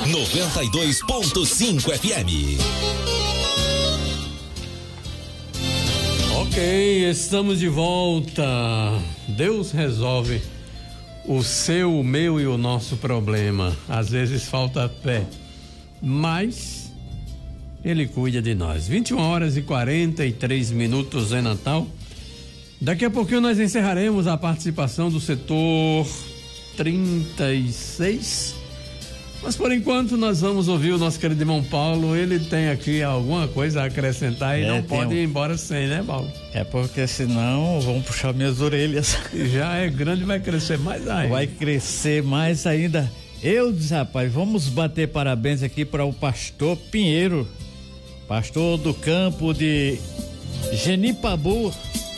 92.5 FM. Ok, estamos de volta. Deus resolve o seu, o meu e o nosso problema. Às vezes falta fé, mas Ele cuida de nós. 21h43 é Natal. Daqui a pouquinho nós encerraremos a participação do setor 36. Mas por enquanto nós vamos ouvir o nosso querido irmão Paulo. Ele tem aqui alguma coisa a acrescentar e não pode ir embora sem, né, Paulo? É porque senão vão puxar minhas orelhas. Já é grande, vai crescer mais ainda. Vai crescer mais ainda. Eu disse, rapaz, vamos bater parabéns aqui para o pastor Pinheiro, pastor do campo de Genipabu.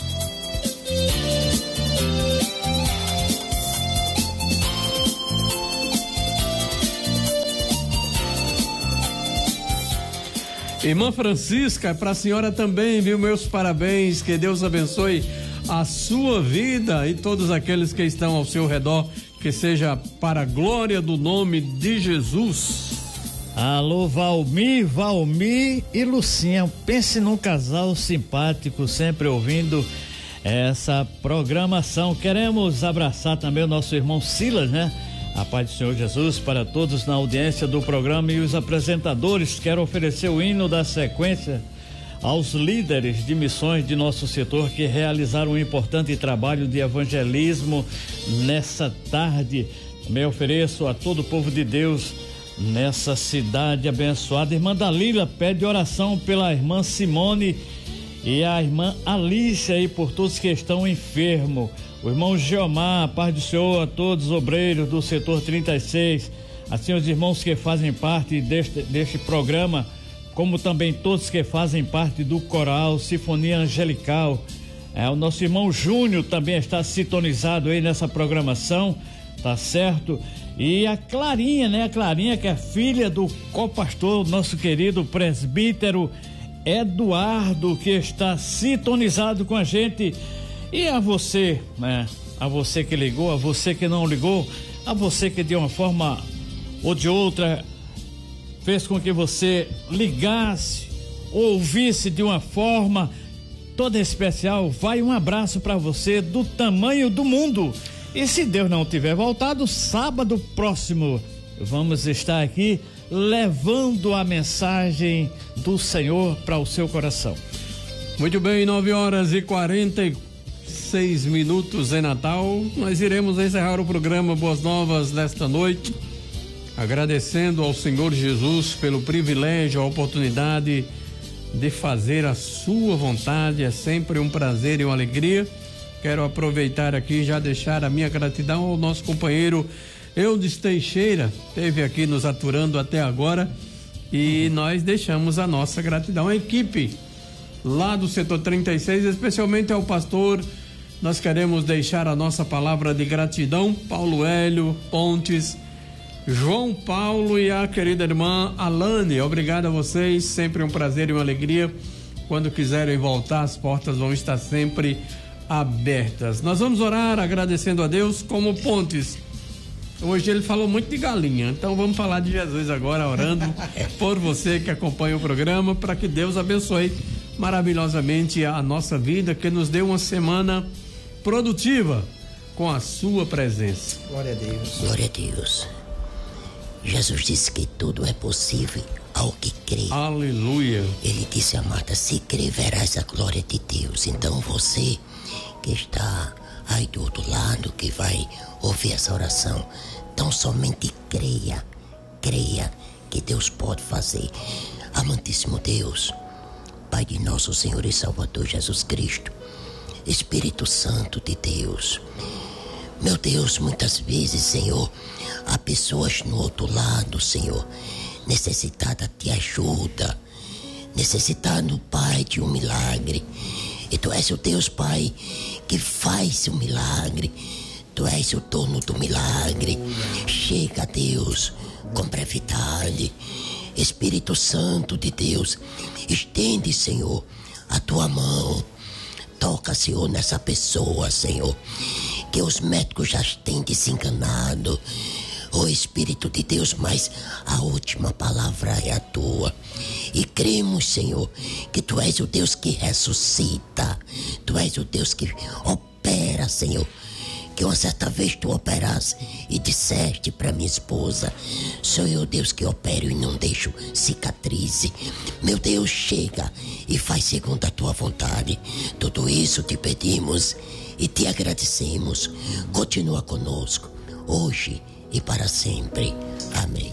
Irmã Francisca, para a senhora também, viu? Meus parabéns, que Deus abençoe a sua vida e todos aqueles que estão ao seu redor, que seja para a glória do nome de Jesus. Alô, Valmir e Lucinha, pense num casal simpático, sempre ouvindo essa programação. Queremos abraçar também o nosso irmão Silas, né? A paz do Senhor Jesus para todos na audiência do programa e os apresentadores. Quero oferecer o hino da sequência aos líderes de missões de nosso setor que realizaram um importante trabalho de evangelismo nessa tarde. Também ofereço a todo o povo de Deus nessa cidade abençoada. Irmã Dalila pede oração pela irmã Simone e a irmã Alicia e por todos que estão enfermos. O irmão Geomar, a paz do Senhor a todos os obreiros do setor 36, assim os irmãos que fazem parte deste programa, como também todos que fazem parte do coral Sinfonia Angelical. O nosso irmão Júnior também está sintonizado aí nessa programação, tá certo? E a Clarinha, né? A Clarinha, que é filha do copastor, nosso querido presbítero Eduardo, que está sintonizado com a gente. E a você, né? A você que ligou, a você que não ligou, a você que de uma forma ou de outra fez com que você ligasse, ouvisse de uma forma toda especial, vai um abraço para você do tamanho do mundo. E se Deus não tiver voltado, sábado próximo vamos estar aqui levando a mensagem do Senhor para o seu coração. Muito bem, 9h46 em Natal. Nós iremos encerrar o programa Boas Novas nesta noite, agradecendo ao Senhor Jesus pelo privilégio, a oportunidade de fazer a sua vontade. É sempre um prazer e uma alegria. Quero aproveitar aqui e já deixar a minha gratidão ao nosso companheiro Eudes Teixeira, esteve aqui nos aturando até agora, e nós deixamos a nossa gratidão à equipe lá do setor 36, especialmente ao pastor. Nós queremos deixar a nossa palavra de gratidão, Paulo Hélio Pontes, João Paulo e a querida irmã Alane. Obrigado a vocês, sempre um prazer e uma alegria. Quando quiserem voltar, as portas vão estar sempre abertas. Nós vamos orar agradecendo a Deus como Pontes. Hoje ele falou muito de galinha, então vamos falar de Jesus agora, orando por você que acompanha o programa, para que Deus abençoe maravilhosamente a nossa vida, que nos dê uma semana produtiva com a sua presença. Glória a Deus. Glória a Deus. Jesus disse que tudo é possível ao que crê. Aleluia. Ele disse a Marta: se crer, verás a glória de Deus. Então você que está aí do outro lado, que vai ouvir essa oração, tão somente creia que Deus pode fazer. Amantíssimo Deus, Pai de nosso Senhor e Salvador Jesus Cristo, Espírito Santo de Deus, meu Deus, muitas vezes, Senhor, há pessoas no outro lado, Senhor, necessitada de ajuda, necessitado, Pai, de um milagre. E Tu és o Deus, Pai, que faz o milagre. Tu és o dono do milagre. Chega, Deus, com brevidade. Espírito Santo de Deus, estende, Senhor, a Tua mão. Toca, Senhor, nessa pessoa, Senhor, que os médicos já têm desenganado. ó Espírito de Deus, mas a última palavra é a tua. E cremos, Senhor, que tu és o Deus que ressuscita, tu és o Deus que opera, Senhor. Que uma certa vez tu operasse e disseste para minha esposa: sou eu, Deus, que opero e não deixo cicatriz. Meu Deus, chega e faz segundo a tua vontade. Tudo isso te pedimos e te agradecemos. Continua conosco, hoje e para sempre. Amém.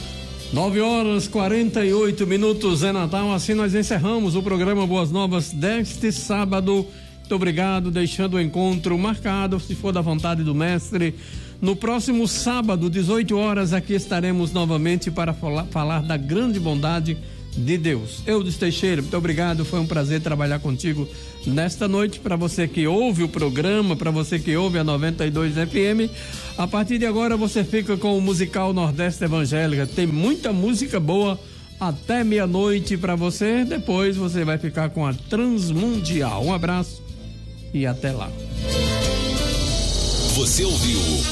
9h48, é Natal. Assim nós encerramos o programa Boas Novas deste sábado. Muito obrigado, deixando o encontro marcado, se for da vontade do mestre. No próximo sábado, 18 horas, aqui estaremos novamente para falar da grande bondade de Deus. Eudes Teixeira, muito obrigado, foi um prazer trabalhar contigo nesta noite. Para você que ouve o programa, para você que ouve a 92 FM, a partir de agora você fica com o musical Nordeste Evangélica. Tem muita música boa até meia-noite para você. Depois você vai ficar com a Transmundial. Um abraço e até lá. Você ouviu